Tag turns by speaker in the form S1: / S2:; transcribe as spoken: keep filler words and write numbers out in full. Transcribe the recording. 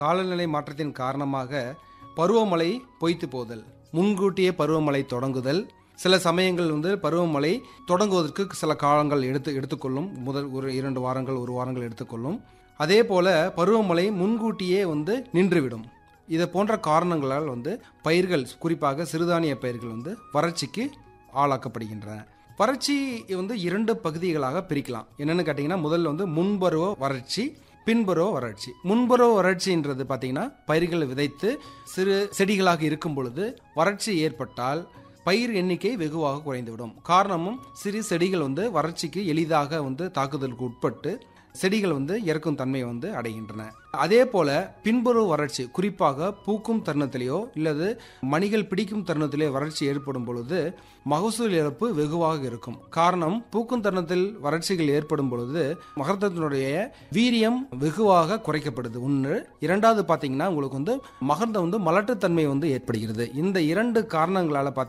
S1: காலநிலை மாற்றத்தின் காரணமாக பருவமழை பொய்த்து போதல், முன்கூட்டியே பருவமழை தொடங்குதல், சில சமயங்கள் வந்து பருவமழை தொடங்குவதற்கு சில காலங்கள் எடுத்து எடுத்துக்கொள்ளும். முதல் ஒரு இரண்டு வாரங்கள் ஒரு வாரங்கள் எடுத்துக்கொள்ளும். அதே போல பருவமழை முன்கூட்டியே வந்து நின்றுவிடும். இதை போன்ற காரணங்களால் வந்து பயிர்கள், குறிப்பாக சிறுதானிய பயிர்கள் வந்து வறட்சிக்கு ஆளாக்கப்படுகின்றன. வறட்சி வந்து இரண்டு பகுதிகளாக பிரிக்கலாம். என்னன்னு கேட்டிங்கன்னா, முதல்ல வந்து முன்பருவ வறட்சி, பின்பருவ வறட்சி. முன்பருவ வறட்சின்றது பார்த்தீங்கன்னா, பயிர்கள் விதைத்து சிறு செடிகளாக இருக்கும் பொழுது வறட்சி ஏற்பட்டால் பயிர் எண்ணிக்கை வெகுவாக குறைந்துவிடும். காரணமும் சிறு செடிகள் வந்து வறட்சிக்கு எளிதாக வந்து தாக்குதலுக்கு உட்பட்டு செடிகள் வந்து இறக்கும் தன்மை வந்து அடைகின்றன. அதே போல பின்புற வறட்சி, குறிப்பாக பூக்கும் தருணத்திலேயோ இல்லது மணிகள் பிடிக்கும் தருணத்திலேயோ வறட்சி ஏற்படும் பொழுது மகசூல் இழப்பு வெகுவாக இருக்கும். காரணம், பூக்கும் தருணத்தில் வறட்சிகள் ஏற்படும் பொழுது மகரந்தத்தினுடைய வீரியம் வெகுவாக குறைக்கப்படுது ஒன்று. இரண்டாவது பார்த்தீங்கன்னா, உங்களுக்கு வந்து மகரந்தம் வந்து மலட்டுத்தன்மை வந்து ஏற்படுகிறது. இந்த இரண்டு காரணங்களால பார்த்தீங்கன்னா